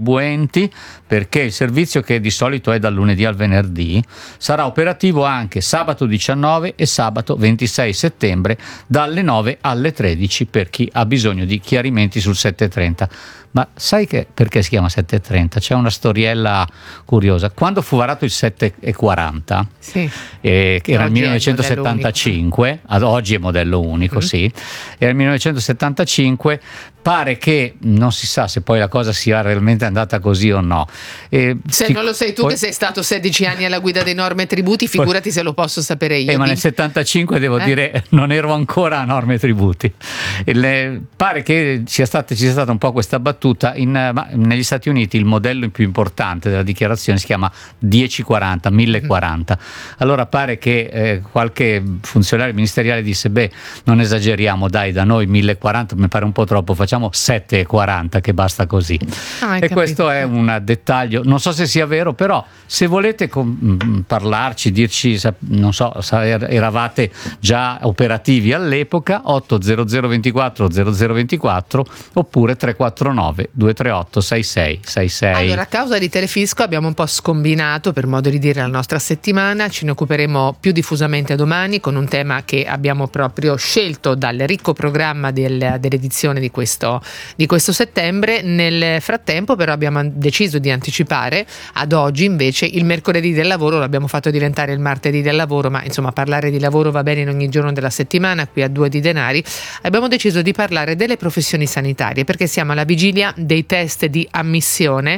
contribuenti, perché il servizio, che di solito è dal lunedì al venerdì, sarà operativo anche sabato 19 e sabato 26 settembre dalle 9 alle 13 per chi ha bisogno di chiarimenti sul 730. Ma sai che perché si chiama 730? C'è una storiella curiosa. Quando fu varato il 740, sì, che era il 1975, ad oggi è modello unico, sì, era il 1975, pare che non si sa se poi la cosa sia realmente andata così o no. Se non lo sai tu, che sei stato 16 anni alla guida dei Norme Tributi, figurati se lo posso sapere io. Ma nel 75 devo dire non ero ancora a Norme Tributi. Pare che ci sia stata un po' questa battuta. Negli Stati Uniti il modello più importante della dichiarazione si chiama 1040, 1040. Allora pare che qualche funzionario ministeriale disse: beh, non esageriamo, dai, da noi 1040 mi pare un po' troppo, facciamo 740 che basta così. E questo è un dettaglio, non so se sia vero, però se volete parlarci, dirci, non so, eravate già operativi all'epoca, 800 24 0024 oppure 349 238 6666. Allora, a causa di Telefisco abbiamo un po' scombinato, per modo di dire, la nostra settimana. Ce ne occuperemo più diffusamente domani con un tema che abbiamo proprio scelto dal ricco programma dell'edizione di questo settembre. Nel frattempo però abbiamo deciso di anticipare ad oggi invece il mercoledì del lavoro, l'abbiamo fatto diventare il martedì del lavoro, ma insomma parlare di lavoro va bene in ogni giorno della settimana, qui a Due di Denari. Abbiamo deciso di parlare delle professioni sanitarie perché siamo alla vigilia dei test di ammissione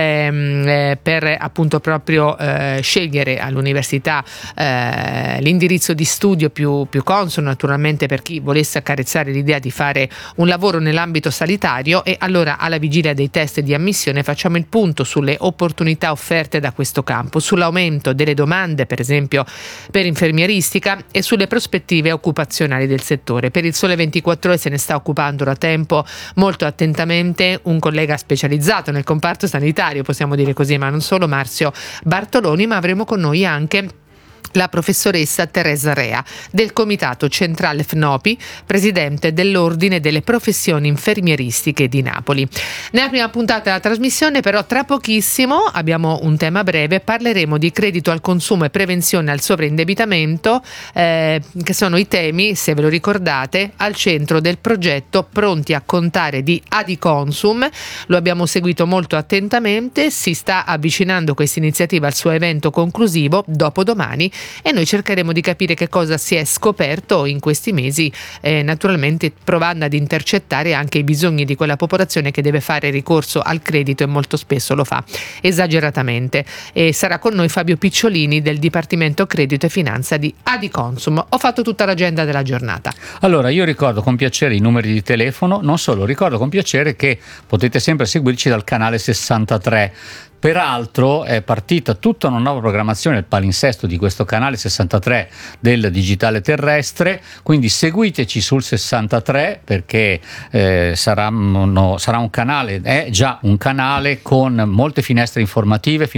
per appunto proprio scegliere all'università l'indirizzo di studio più consono naturalmente per chi volesse accarezzare l'idea di fare un lavoro nell'ambito sanitario. E allora alla vigilia dei test di ammissione facciamo il punto sulle opportunità offerte da questo campo, sull'aumento delle domande per esempio per infermieristica e sulle prospettive occupazionali del settore. Per il Sole 24 Ore se ne sta occupando da tempo molto attentamente un collega specializzato nel comparto sanitario, possiamo dire così, ma non solo, Marzio Bartoloni, ma avremo con noi anche la professoressa Teresa Rea del Comitato Centrale FNOPI, presidente dell'Ordine delle Professioni Infermieristiche di Napoli. Nella prima puntata della trasmissione però tra pochissimo abbiamo un tema breve, parleremo di credito al consumo e prevenzione al sovraindebitamento, che sono i temi, se ve lo ricordate, al centro del progetto Pronti a contare di Adiconsum. Lo abbiamo seguito molto attentamente, si sta avvicinando questa iniziativa al suo evento conclusivo dopodomani e noi cercheremo di capire che cosa si è scoperto in questi mesi, naturalmente provando ad intercettare anche i bisogni di quella popolazione che deve fare ricorso al credito e molto spesso lo fa esageratamente. E sarà con noi Fabio Picciolini del Dipartimento Credito e Finanza di Adiconsum. Ho fatto tutta l'agenda della giornata. Allora, io ricordo con piacere i numeri di telefono, non solo, ricordo con piacere che potete sempre seguirci dal canale 63. Peraltro è partita tutta una nuova programmazione, il palinsesto di questo canale 63 del digitale terrestre, quindi seguiteci sul 63 perché sarà un canale, è già un canale con molte finestre informative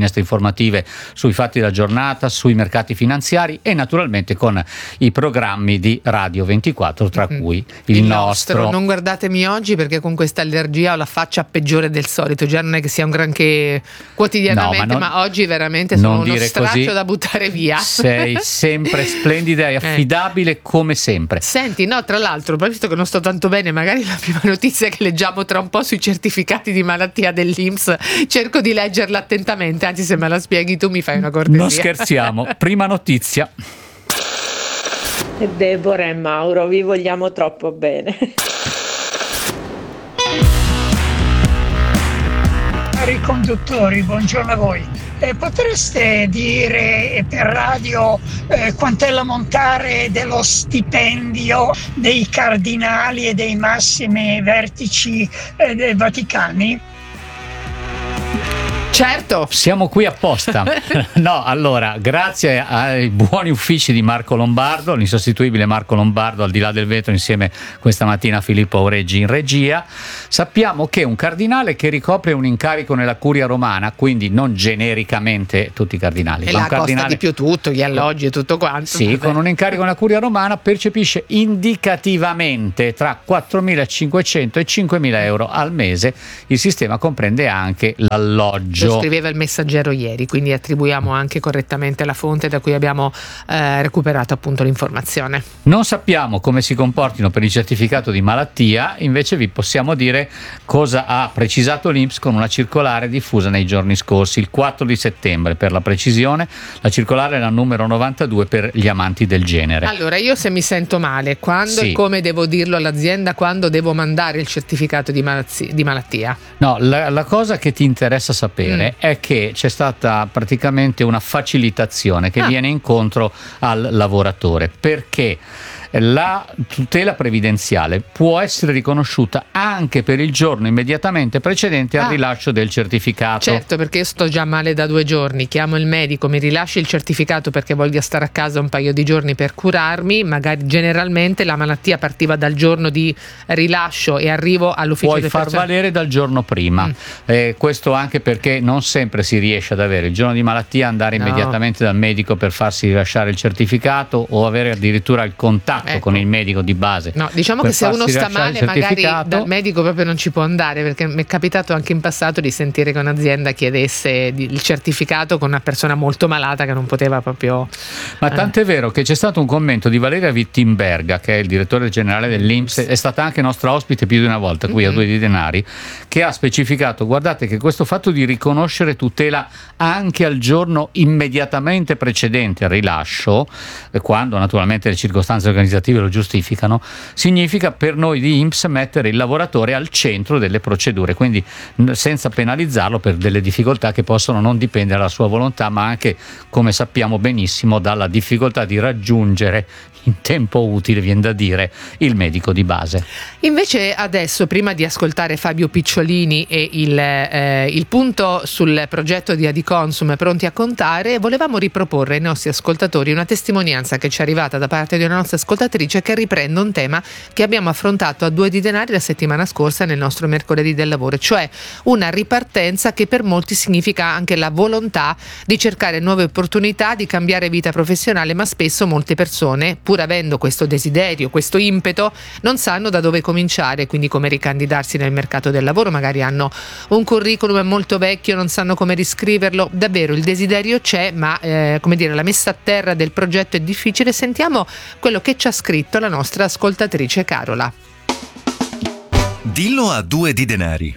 sui fatti della giornata, sui mercati finanziari e naturalmente con i programmi di Radio 24, tra cui il nostro. Non guardatemi oggi perché con questa allergia ho la faccia peggiore del solito, già non è che sia un granché quotidianamente, no, ma oggi veramente sono uno straccio così, da buttare via. Sei sempre splendida e affidabile come sempre. Senti, no, tra l'altro, visto che non sto tanto bene, magari la prima notizia che leggiamo tra un po' sui certificati di malattia dell'INPS, cerco di leggerla attentamente, anzi se me la spieghi tu mi fai una cortesia. Non scherziamo, prima notizia. Deborah e Mauro, vi vogliamo troppo bene. Cari conduttori, buongiorno a voi. Potreste dire per radio quant'è l'ammontare dello stipendio dei cardinali e dei massimi vertici dei Vaticani? Certo. Siamo qui apposta. No, allora, grazie ai buoni uffici di Marco Lombardo, l'insostituibile Marco Lombardo, al di là del vetro, insieme questa mattina a Filippo Aureggi in regia, sappiamo che un cardinale che ricopre un incarico nella Curia Romana, quindi non genericamente tutti i cardinali, E ma là un cardinale costa di più tutto, gli alloggi e tutto quanto. sì, con un incarico nella Curia Romana percepisce indicativamente tra 4.500 e 5.000 euro al mese. Il sistema comprende anche l'alloggio. Lo scriveva il Messaggero ieri, quindi attribuiamo anche correttamente la fonte da cui abbiamo recuperato appunto l'informazione. Non sappiamo come si comportino per il certificato di malattia, invece vi possiamo dire cosa ha precisato l'INPS con una circolare diffusa nei giorni scorsi, il 4 di settembre per la precisione. La circolare è la numero 92 per gli amanti del genere. Allora, io se mi sento male, quando Sì. e come devo dirlo all'azienda, quando devo mandare il certificato di malattia? No, la cosa che ti interessa sapere è che c'è stata praticamente una facilitazione che viene incontro al lavoratore, perché la tutela previdenziale può essere riconosciuta anche per il giorno immediatamente precedente al rilascio del certificato. Certo, perché io sto già male da 2 giorni, chiamo il medico, mi rilasci il certificato perché voglio stare a casa un paio di giorni per curarmi, magari generalmente la malattia partiva dal giorno di rilascio e arrivo all'ufficio Puoi del far personale. valere dal giorno prima. Questo anche perché non sempre si riesce ad avere il giorno di malattia, andare No. immediatamente dal medico per farsi rilasciare il certificato o avere addirittura il contatto con il medico di base. No, diciamo per che se uno farsi sta rilasciare il male magari certificato. dal medico proprio non ci può andare, perché mi è capitato anche in passato di sentire che un'azienda chiedesse il certificato con una persona molto malata che non poteva proprio... Ma tant'è vero che c'è stato un commento di Valeria Wittenberga, che è il direttore generale dell'INPS, è stata anche nostra ospite più di una volta qui a Due di Denari, che ha specificato: guardate che questo fatto di riconoscere tutela anche al giorno immediatamente precedente al rilascio, quando naturalmente le circostanze organizzative lo giustificano, significa per noi di INPS mettere il lavoratore al centro delle procedure, quindi senza penalizzarlo per delle difficoltà che possono non dipendere dalla sua volontà, ma anche, come sappiamo benissimo, dalla difficoltà di raggiungere in tempo utile, viene da dire, il medico di base. Invece adesso, prima di ascoltare Fabio Picciolini e il punto sul progetto di Adiconsum Pronti a Contare, volevamo riproporre ai nostri ascoltatori una testimonianza che ci è arrivata da parte di una nostra ascoltatrice, che riprende un tema che abbiamo affrontato a Due di Denari la settimana scorsa nel nostro mercoledì del lavoro, cioè una ripartenza che per molti significa anche la volontà di cercare nuove opportunità, di cambiare vita professionale, ma spesso molte persone, pur avendo questo desiderio, questo impeto, non sanno da dove cominciare, quindi come ricandidarsi nel mercato del lavoro, magari hanno un curriculum molto vecchio, non sanno come riscriverlo. Davvero il desiderio c'è, ma come dire, la messa a terra del progetto è difficile. Sentiamo quello che ci ha scritto la nostra ascoltatrice Carola. Dillo a Due di Denari.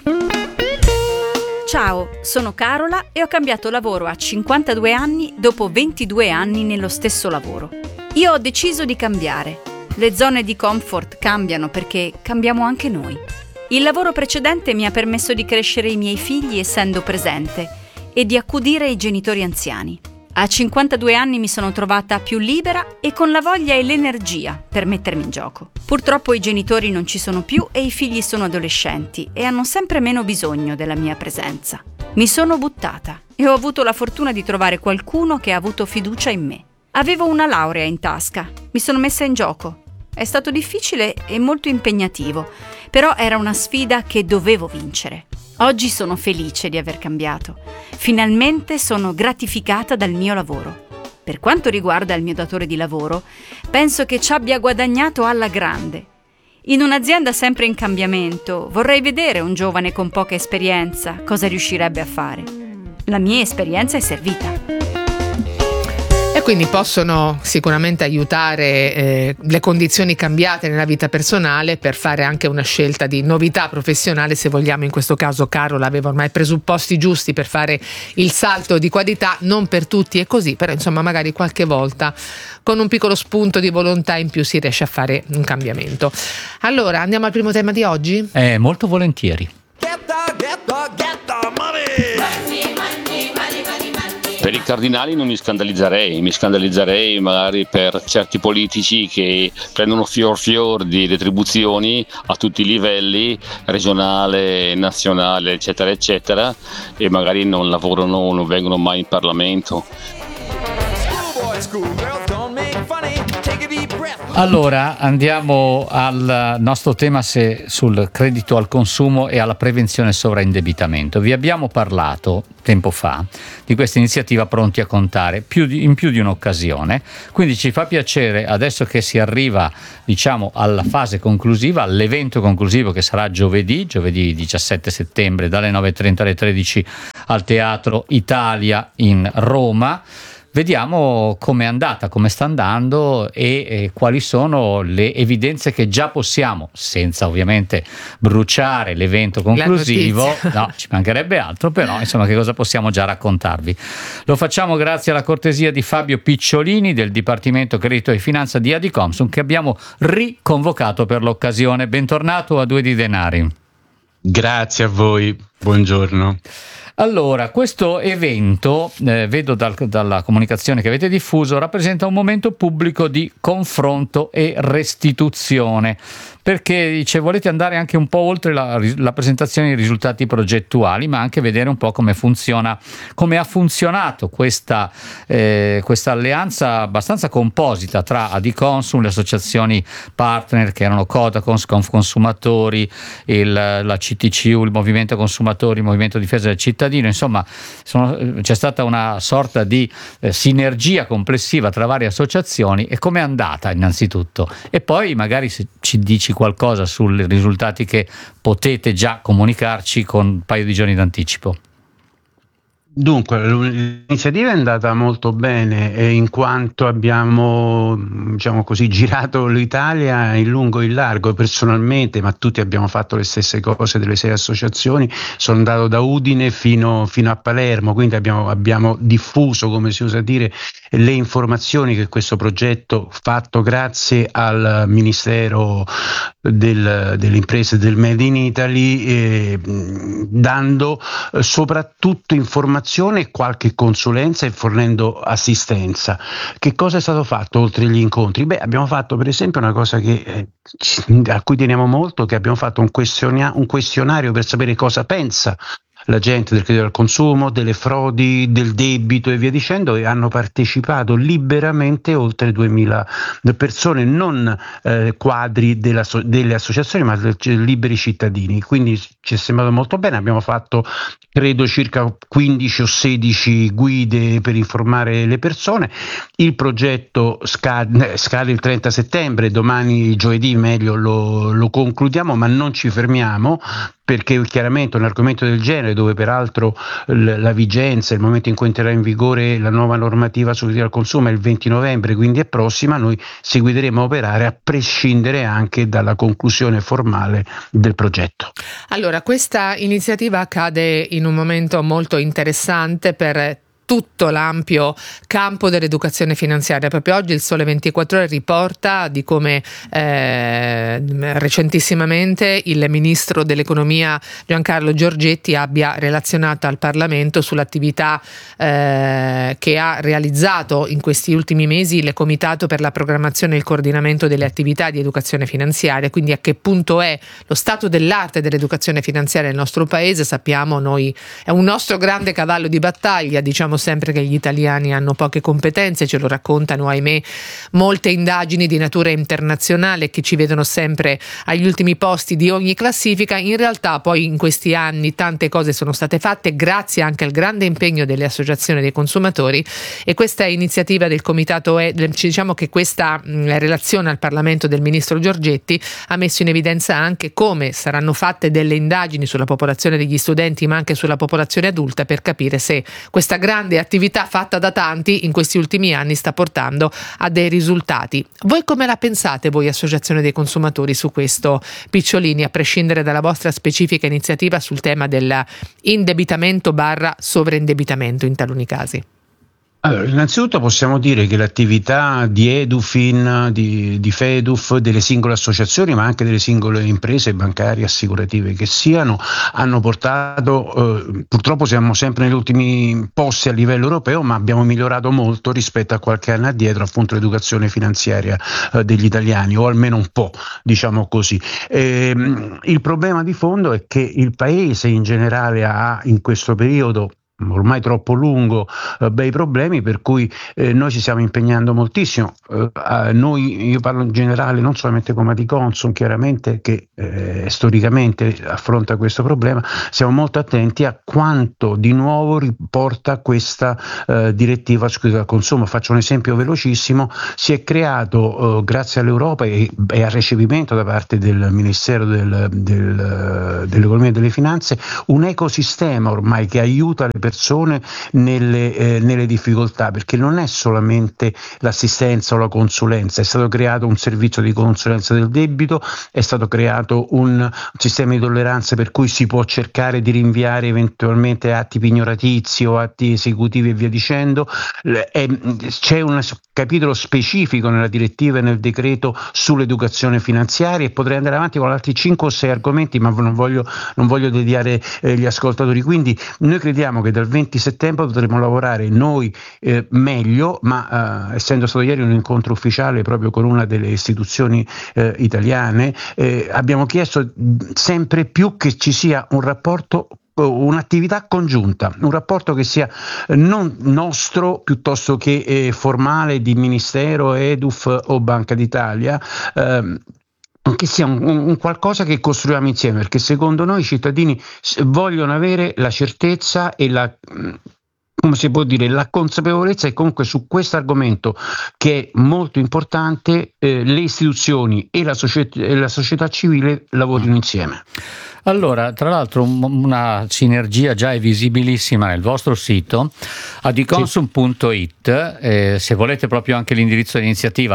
Ciao, sono Carola e ho cambiato lavoro a 52 anni dopo 22 anni nello stesso lavoro. Io ho deciso di cambiare. Le zone di comfort cambiano perché cambiamo anche noi. Il lavoro precedente mi ha permesso di crescere i miei figli essendo presente e di accudire i genitori anziani. A 52 anni mi sono trovata più libera e con la voglia e l'energia per mettermi in gioco. Purtroppo i genitori non ci sono più e i figli sono adolescenti e hanno sempre meno bisogno della mia presenza. Mi sono buttata e ho avuto la fortuna di trovare qualcuno che ha avuto fiducia in me. Avevo una laurea in tasca, mi sono messa in gioco. È stato difficile e molto impegnativo, però era una sfida che dovevo vincere. Oggi sono felice di aver cambiato. Finalmente sono gratificata dal mio lavoro. Per quanto riguarda il mio datore di lavoro, penso che ci abbia guadagnato alla grande. In un'azienda sempre in cambiamento, vorrei vedere un giovane con poca esperienza cosa riuscirebbe a fare. La mia esperienza è servita. E quindi possono sicuramente aiutare le condizioni cambiate nella vita personale per fare anche una scelta di novità professionale, se vogliamo. In questo caso Carola aveva ormai i presupposti giusti per fare il salto di qualità. Non per tutti è così, però insomma magari qualche volta con un piccolo spunto di volontà in più si riesce a fare un cambiamento. Allora andiamo al primo tema di oggi? Molto volentieri. Per i cardinali non mi scandalizzerei magari per certi politici che prendono fior di retribuzioni a tutti i livelli, regionale, nazionale, eccetera eccetera, e magari non lavorano, non vengono mai in Parlamento. Allora andiamo al nostro tema sul credito al consumo e alla prevenzione sovraindebitamento. Vi abbiamo parlato tempo fa di questa iniziativa Pronti a contare in più di un'occasione, quindi ci fa piacere adesso che si arriva alla fase conclusiva, all'evento conclusivo che sarà giovedì 17 settembre dalle 9:30 alle 13 al Teatro Italia in Roma. Vediamo com'è andata, come sta andando e quali sono le evidenze che già possiamo, senza ovviamente bruciare l'evento conclusivo, no, ci mancherebbe altro, però insomma che cosa possiamo già raccontarvi. Lo facciamo grazie alla cortesia di Fabio Picciolini del Dipartimento Credito e Finanza di Adicomsum, che abbiamo riconvocato per l'occasione. Bentornato a Due di Denari. Grazie a voi, buongiorno. Allora, questo evento, vedo dalla comunicazione che avete diffuso, rappresenta un momento pubblico di confronto e restituzione, perché volete andare anche un po' oltre la presentazione dei risultati progettuali, ma anche vedere un po' come ha funzionato questa alleanza abbastanza composita tra Adicomsum, le associazioni partner che erano Codacons, Consumatori, la CTCU, il Movimento Consumatori, il Movimento Difesa del Cittadino. Insomma, c'è stata una sorta di sinergia complessiva tra varie associazioni. E com'è andata innanzitutto? E poi magari se ci dici qualcosa sui risultati che potete già comunicarci con un paio di giorni d'anticipo. Dunque, l'iniziativa è andata molto bene in quanto abbiamo, girato l'Italia in lungo e in largo personalmente, ma tutti abbiamo fatto le stesse cose delle 6 associazioni. Sono andato da Udine fino a Palermo, quindi abbiamo diffuso, come si usa dire, le informazioni che questo progetto, fatto grazie al Ministero delle Imprese del Made in Italy, dando soprattutto informazioni e qualche consulenza e fornendo assistenza. Che cosa è stato fatto oltre gli incontri? Abbiamo fatto per esempio una cosa a cui teniamo molto, che abbiamo fatto un questionario per sapere cosa pensa la gente del credito al consumo, delle frodi, del debito e via dicendo, e hanno partecipato liberamente oltre 2000 persone, non quadri delle associazioni, ma liberi cittadini. Quindi ci è sembrato molto bene. Abbiamo fatto credo circa 15 o 16 guide per informare le persone. Il progetto scade il 30 settembre, domani giovedì meglio lo concludiamo, ma non ci fermiamo, perché chiaramente un argomento del genere, dove peraltro la vigenza, il momento in cui entrerà in vigore la nuova normativa sul credito al consumo è il 20 novembre, quindi è prossima, noi seguiremo a operare a prescindere anche dalla conclusione formale del progetto. Allora, questa iniziativa cade in un momento molto interessante per tutto l'ampio campo dell'educazione finanziaria. Proprio oggi il Sole 24 Ore riporta di come recentissimamente il ministro dell'economia Giancarlo Giorgetti abbia relazionato al Parlamento sull'attività che ha realizzato in questi ultimi mesi il Comitato per la programmazione e il coordinamento delle attività di educazione finanziaria, quindi a che punto è lo stato dell'arte dell'educazione finanziaria nel nostro paese. Sappiamo, noi è un nostro grande cavallo di battaglia, diciamo sempre che gli italiani hanno poche competenze, ce lo raccontano ahimè molte indagini di natura internazionale che ci vedono sempre agli ultimi posti di ogni classifica. In realtà poi in questi anni tante cose sono state fatte grazie anche al grande impegno delle associazioni dei consumatori, e questa iniziativa del comitato diciamo che questa relazione al Parlamento del ministro Giorgetti ha messo in evidenza anche come saranno fatte delle indagini sulla popolazione degli studenti ma anche sulla popolazione adulta, per capire se questa grande attività fatta da tanti in questi ultimi anni sta portando a dei risultati. Voi come la pensate, voi associazione dei consumatori, su questo, Picciolini, a prescindere dalla vostra specifica iniziativa sul tema dell'indebitamento / sovraindebitamento in taluni casi? Allora, innanzitutto possiamo dire che l'attività di Edufin, di Feduf, delle singole associazioni, ma anche delle singole imprese bancarie, assicurative che siano, hanno portato, purtroppo siamo sempre negli ultimi posti a livello europeo, ma abbiamo migliorato molto rispetto a qualche anno addietro, appunto, l'educazione finanziaria degli italiani, o almeno un po', diciamo così. Il problema di fondo è che il Paese in generale ha in questo periodo ormai troppo lungo bei problemi, per cui noi ci stiamo impegnando moltissimo. Io parlo in generale, non solamente come Adiconsum, chiaramente, che storicamente affronta questo problema, siamo molto attenti a quanto di nuovo riporta questa direttiva al consumo. Faccio un esempio velocissimo: si è creato grazie all'Europa e al recepimento da parte del Ministero dell'Economia e delle Finanze un ecosistema ormai che aiuta le persone nelle difficoltà, perché non è solamente l'assistenza o la consulenza. È stato creato un servizio di consulenza del debito, è stato creato un sistema di tolleranza per cui si può cercare di rinviare eventualmente atti pignoratizi o atti esecutivi e via dicendo. C'è un capitolo specifico nella direttiva e nel decreto sull'educazione finanziaria, e potrei andare avanti con altri 5 o 6 argomenti, ma non voglio deviare gli ascoltatori. Quindi noi crediamo che dal 20 settembre potremo lavorare noi meglio, ma essendo stato ieri un incontro ufficiale proprio con una delle istituzioni italiane, abbiamo chiesto sempre più che ci sia un rapporto, un'attività congiunta, un rapporto che sia non nostro piuttosto che formale di Ministero, Eduf o Banca d'Italia, che sia un qualcosa che costruiamo insieme, perché secondo noi i cittadini vogliono avere la certezza e come si può dire, la consapevolezza che comunque su questo argomento, che è molto importante, le istituzioni e la società civile lavorino insieme. Allora, tra l'altro una sinergia già è visibilissima nel vostro sito adiconsum.it, se volete proprio anche l'indirizzo di iniziativa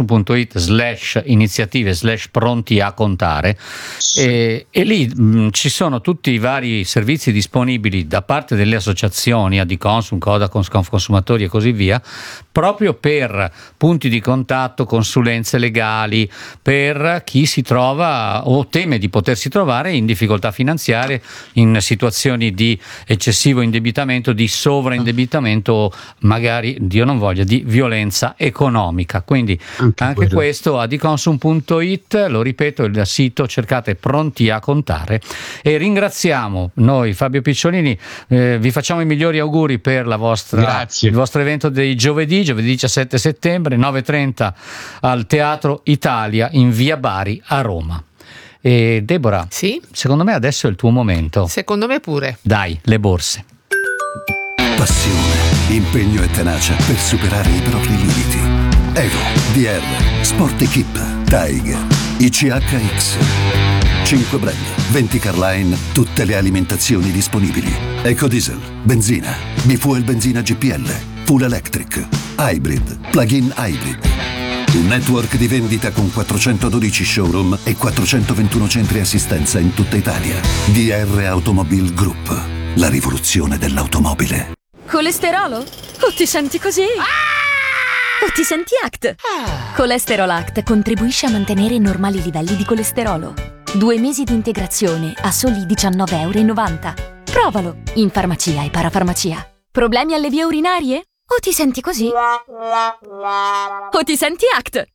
adiconsum.it/iniziative/pronti a contare, e lì ci sono tutti i vari servizi disponibili da parte delle associazioni Adiconsum, Codacons, Consumatori e così via, proprio per punti di contatto, consulenze legali per chi si trova o teme di potersi trovare in difficoltà finanziarie, in situazioni di eccessivo indebitamento, di sovraindebitamento, magari, Dio non voglia, di violenza economica. Quindi anche questo adiconsum.it, lo ripeto, il sito, cercate Pronti a Contare. E ringraziamo noi Fabio Picciolini, vi facciamo i migliori auguri per il vostro evento dei giovedì 17 settembre 9:30 al Teatro Italia in via Bari a Roma. E Deborah, sì? Secondo me adesso è il tuo momento. Secondo me pure. Dai, le borse. Passione, impegno e tenacia per superare i propri limiti. Evo, DR, Sport Equip, Tiger, ICHX. 5 brand, 20 car line, tutte le alimentazioni disponibili. Ecodiesel, benzina, bifuel benzina GPL, full electric, hybrid, plug-in hybrid. Un network di vendita con 412 showroom e 421 centri assistenza in tutta Italia. DR Automobile Group, la rivoluzione dell'automobile. Colesterolo? O ti senti così? O ti senti ACT? Colesterol ACT contribuisce a mantenere normali livelli di colesterolo. 2 mesi di integrazione a soli €19,90. Provalo in farmacia e parafarmacia. Problemi alle vie urinarie? O ti senti così? O ti senti ACT?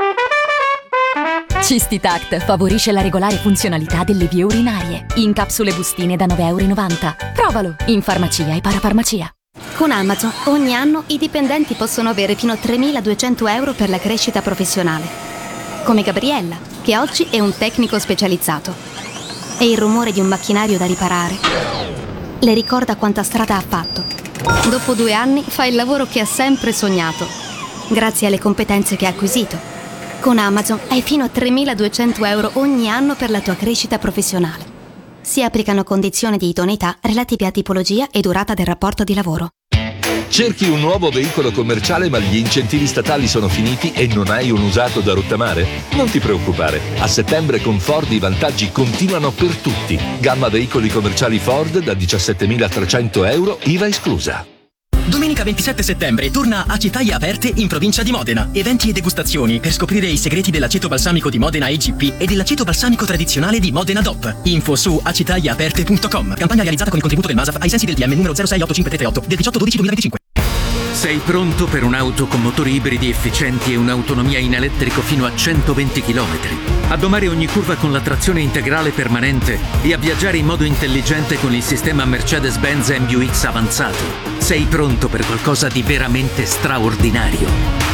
Cistitact favorisce la regolare funzionalità delle vie urinarie. In capsule bustine da €9,90. Provalo in farmacia e parafarmacia. Con Amazon ogni anno i dipendenti possono avere fino a €3.200 per la crescita professionale. Come Gabriella, che oggi è un tecnico specializzato. E il rumore di un macchinario da riparare le ricorda quanta strada ha fatto. Dopo 2 anni fa il lavoro che ha sempre sognato, grazie alle competenze che ha acquisito. Con Amazon hai fino a €3.200 ogni anno per la tua crescita professionale. Si applicano condizioni di idoneità relative a tipologia e durata del rapporto di lavoro. Cerchi un nuovo veicolo commerciale ma gli incentivi statali sono finiti e non hai un usato da rottamare? Non ti preoccupare, a settembre con Ford i vantaggi continuano per tutti. Gamma veicoli commerciali Ford da €17.300, IVA esclusa. Domenica 27 settembre torna Acetaie Aperte in provincia di Modena. Eventi e degustazioni per scoprire i segreti dell'aceto balsamico di Modena EGP e dell'aceto balsamico tradizionale di Modena DOP. Info su acetaieaperte.com. Campagna realizzata con il contributo del MASAF ai sensi del DM numero 068538 del 18/12/2025. Sei pronto per un'auto con motori ibridi efficienti e un'autonomia in elettrico fino a 120 km? A domare ogni curva con la trazione integrale permanente e a viaggiare in modo intelligente con il sistema Mercedes-Benz MBUX avanzato. Sei pronto per qualcosa di veramente straordinario.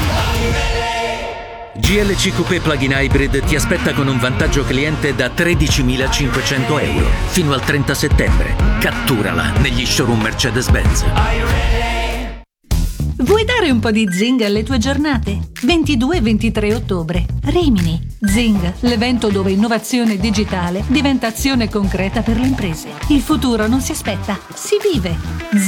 GLC Coupé Plug-in Hybrid ti aspetta con un vantaggio cliente da 13.500 euro fino al 30 settembre. Catturala negli showroom Mercedes-Benz. Vuoi dare un po' di zing alle tue giornate? 22 e 23 ottobre. Rimini. Zing, l'evento dove innovazione digitale diventa azione concreta per le imprese. Il futuro non si aspetta, si vive.